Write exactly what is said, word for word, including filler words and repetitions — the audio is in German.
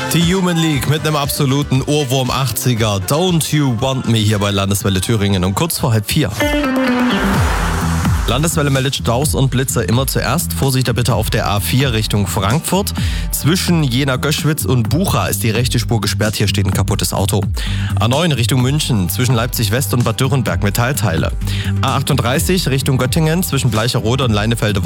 Die Human League mit einem absoluten Ohrwurm achtziger. Don't You Want Me hier bei Landeswelle Thüringen um kurz vor halb vier. Landeswelle meldet Staus und Blitzer immer zuerst. Vorsicht da bitte auf der A vier Richtung Frankfurt. Zwischen Jena-Göschwitz und Bucha ist die rechte Spur gesperrt. Hier steht ein kaputtes Auto. A neun Richtung München. Zwischen Leipzig West und Bad Dürrenberg Metallteile. A achtunddreißig Richtung Göttingen. Zwischen Bleicherode und Leinefelde